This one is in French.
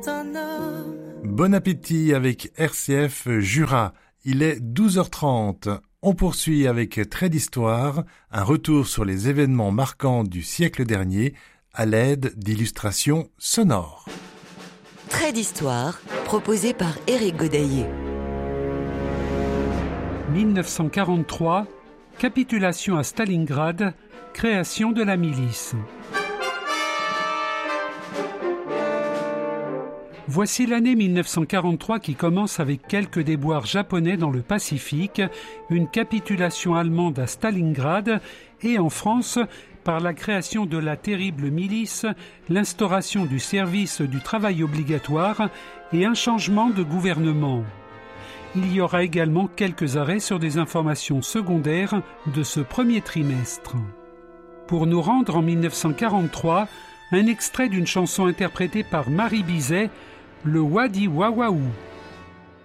un homme. Bon appétit avec RCF Jura. Il est 12h30. On poursuit avec Trait d'Histoire, un retour sur les événements marquants du siècle dernier à l'aide d'illustrations sonores. Trait d'Histoire, proposé par Éric Godaillé. 1943, capitulation à Stalingrad, création de la milice. Voici l'année 1943 qui commence avec quelques déboires japonais dans le Pacifique, une capitulation allemande à Stalingrad et en France, par la création de la terrible milice, l'instauration du service du travail obligatoire et un changement de gouvernement. Il y aura également quelques arrêts sur des informations secondaires de ce premier trimestre. Pour nous rendre en 1943, un extrait d'une chanson interprétée par Marie Bizet, le Wadi Wawaou.